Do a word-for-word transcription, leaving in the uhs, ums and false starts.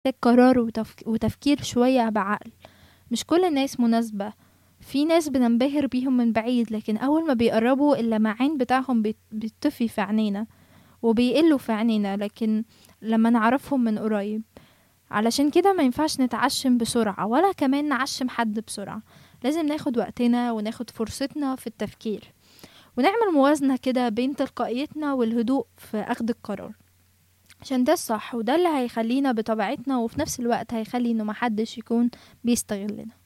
محتاج قرار وتفك... وتفكير شوية بعقل. مش كل الناس مناسبة، في ناس بننبهر بيهم من بعيد، لكن أول ما بيقربوا اللمعان بتاعهم بيت- بيطفي في عينينا وبيقلوا في عينينا، لكن لما نعرفهم من قريب. علشان كده ما ينفعش نتعشم بسرعة ولا كمان نعشم حد بسرعة. لازم ناخد وقتنا وناخد فرصتنا في التفكير، ونعمل موازنة كده بين تلقائيتنا والهدوء في أخذ القرار، عشان ده الصح وده اللي هيخلينا بطبيعتنا، وفي نفس الوقت هيخلي انه محدش يكون بيستغلنا.